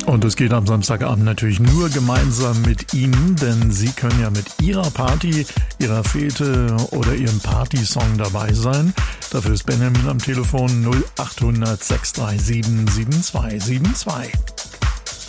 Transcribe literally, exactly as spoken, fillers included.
Und es geht am Samstagabend natürlich nur gemeinsam mit Ihnen, denn Sie können ja mit Ihrer Party, Ihrer Fete oder Ihrem Partysong dabei sein. Dafür ist Benjamin am Telefon null acht hundert sechs drei sieben sieben zwei sieben zwei.